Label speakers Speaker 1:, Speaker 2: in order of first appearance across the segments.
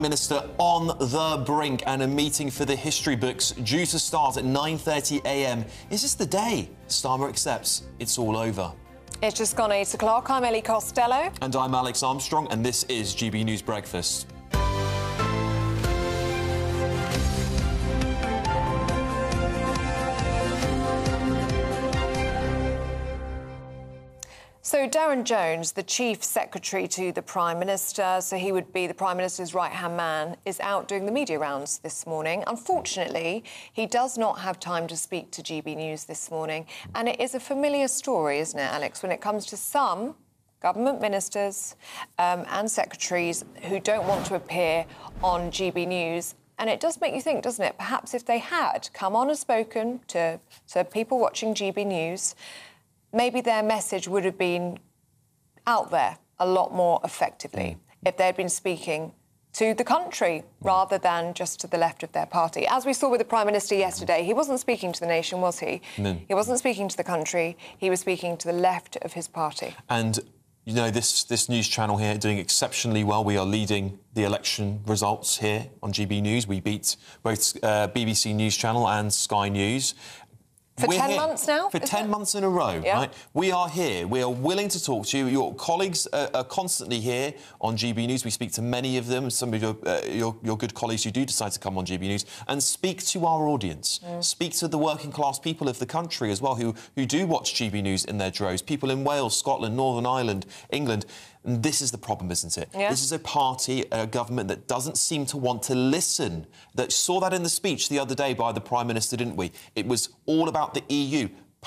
Speaker 1: Minister on the brink, and a meeting for the history books due to start at 9:30 a.m. Is this the day Starmer accepts it's all over?
Speaker 2: It's just gone 8 o'clock. I'm Ellie Costello.
Speaker 1: And I'm Alex Armstrong, and this is GB News Breakfast.
Speaker 2: So Darren Jones, the Chief Secretary to the Prime Minister, so he would be the Prime Minister's right-hand man, is out doing the media rounds this morning. Unfortunately, he does not have time to speak to GB News this morning. And it is a familiar story, isn't it, Alex, when it comes to some government ministers and secretaries who don't want to appear on GB News. And it does make you think, doesn't it? Perhaps if they had come on and spoken to people watching GB News, maybe their message would have been out there a lot more effectively if they'd been speaking to the country rather than just to the left of their party. As we saw with the Prime Minister yesterday, he wasn't speaking to the nation, was he?
Speaker 1: No.
Speaker 2: He wasn't speaking to the country. He was speaking to the left of his party.
Speaker 1: And, you know, this news channel here doing exceptionally well. We are leading the election results here on GB News. We beat both BBC News Channel and Sky News.
Speaker 2: For 10 months now?
Speaker 1: For 10 months in a row,
Speaker 2: yeah.
Speaker 1: right? We are here. We are willing to talk to you. Your colleagues are constantly here on GB News. We speak to many of them, some of your good colleagues who do decide to come on GB News, and speak to our audience. Speak to the working-class people of the country as well, who do watch GB News in their droves. People in Wales, Scotland, Northern Ireland, England. And this is the problem, isn't it?
Speaker 2: Yeah.
Speaker 1: This is a party, a government that doesn't seem to want to listen. That saw that in the speech the other day by the Prime Minister, didn't we? It was all about the EU.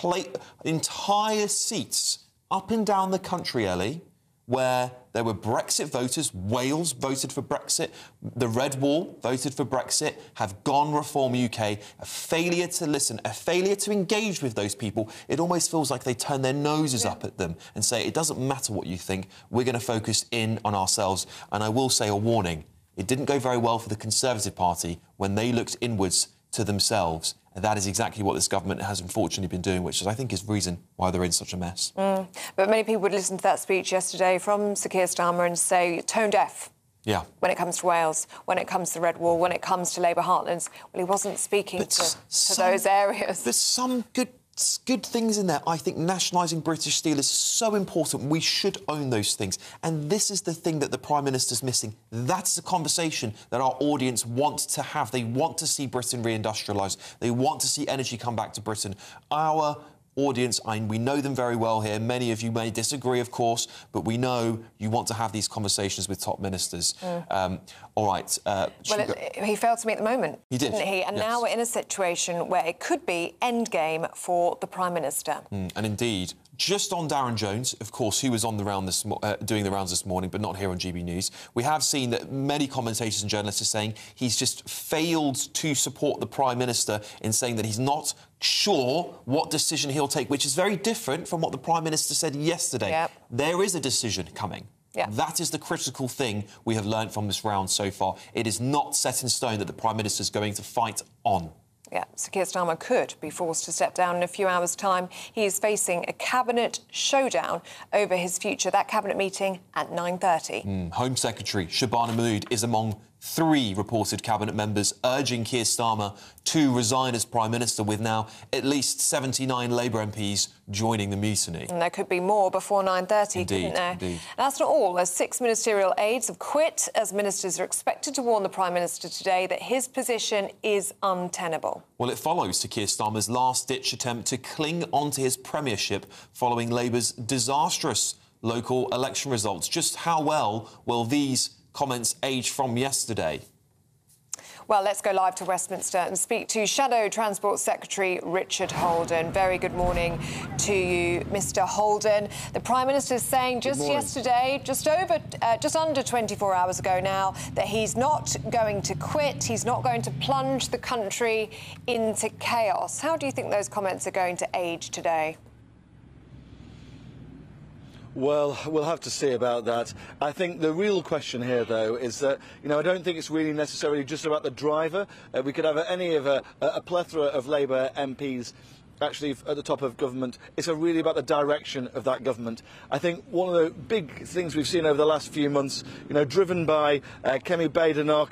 Speaker 1: Entire seats up and down the country, Ellie, where there were Brexit voters. Wales voted for Brexit. The Red Wall voted for Brexit. Have gone Reform UK. A failure to listen, a failure to engage with those people. It almost feels like they turn their noses up at them and say, it doesn't matter what you think. We're going to focus in on ourselves. And I will say a warning. It didn't go very well for the Conservative Party when they looked inwards to themselves. And that is exactly what this government has unfortunately been doing, which is, I think, is the reason why they're in such a mess.
Speaker 2: But many people would listen to that speech yesterday from Sir Keir Starmer and say, tone deaf.
Speaker 1: Yeah.
Speaker 2: When it comes to Wales, when it comes to the Red Wall, when it comes to Labour heartlands. Well, he wasn't speaking to those areas.
Speaker 1: There's some good things in there. I think nationalising British Steel is so important. We should own those things. And this is the thing that the Prime Minister's missing. That's the conversation that our audience want to have. They want to see Britain reindustrialised. They want to see energy come back to Britain. Our audience, we know them very well here. Many of you may disagree, of course, but we know you want to have these conversations with top ministers. All right.
Speaker 2: He failed to meet the moment,
Speaker 1: he didn't
Speaker 2: he? And now we're in a situation where it could be endgame for the Prime Minister.
Speaker 1: And indeed, just on Darren Jones, of course, who was on the round doing the rounds this morning, but not here on GB News. We have seen that many commentators and journalists are saying he's just failed to support the Prime Minister in saying that he's not sure what decision he'll take, which is very different from what the Prime Minister said yesterday.
Speaker 2: Yep.
Speaker 1: There is a decision coming.
Speaker 2: Yeah.
Speaker 1: That is the critical thing we have learned from this round so far. It is not set in stone that the Prime Minister is going to fight on.
Speaker 2: Yeah, Sir Keir Starmer could be forced to step down in a few hours' time. He is facing a cabinet showdown over his future. That cabinet meeting at 9:30.
Speaker 1: Home Secretary Shabana Mahmood is among 3 reported cabinet members urging Keir Starmer to resign as Prime Minister, with now at least 79 Labour MPs joining the mutiny.
Speaker 2: And there could be more before 9:30, couldn't there?
Speaker 1: Indeed.
Speaker 2: That's not all, as 6 ministerial aides have quit, as ministers are expected to warn the Prime Minister today that his position is untenable.
Speaker 1: Well, it follows Sir Keir Starmer's last-ditch attempt to cling onto his premiership following Labour's disastrous local election results. Just how well will these comments age from yesterday?
Speaker 2: Well, let's go live to Westminster and speak to Shadow Transport Secretary Richard Holden. Very good morning to you, Mr. Holden. The Prime Minister is saying just yesterday, just under 24 hours ago now, that he's not going to quit, he's not going to plunge the country into chaos. How do you think those comments are going to age today?
Speaker 3: Well, we'll have to see about that. I think the real question here, though, is that, I don't think it's really necessarily just about the driver. We could have any of a plethora of Labour MPs actually at the top of government. It's really about the direction of that government. I think one of the big things we've seen over the last few months, driven by Kemi Badenoch